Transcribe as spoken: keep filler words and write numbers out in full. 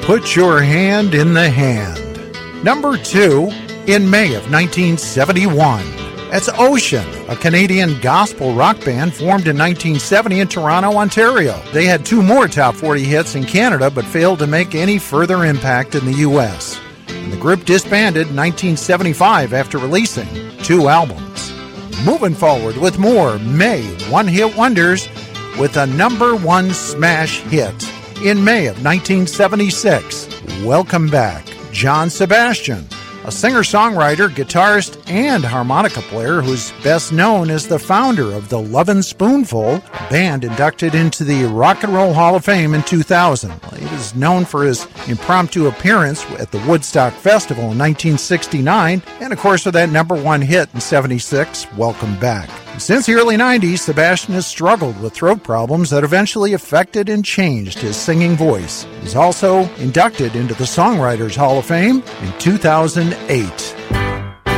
Put Your Hand in the Hand. Number two, in May of nineteen seventy-one. That's Ocean, a Canadian gospel rock band formed in nineteen seventy in Toronto, Ontario. They had two more top forty hits in Canada, but failed to make any further impact in the U S. And the group disbanded in nineteen seventy-five after releasing two albums. Moving forward with more May one-hit wonders with a number one smash hit. In May of nineteen seventy-six, Welcome Back, John Sebastian, a singer-songwriter, guitarist, and harmonica player who's best known as the founder of the Lovin' Spoonful, a band inducted into the Rock and Roll Hall of Fame in two thousand. He was known for his impromptu appearance at the Woodstock Festival in nineteen sixty-nine, and of course for that number one hit in seventy-six, Welcome Back. Since the early nineties, Sebastian has struggled with throat problems that eventually affected and changed his singing voice. He's also inducted into the Songwriters Hall of Fame in two thousand eight.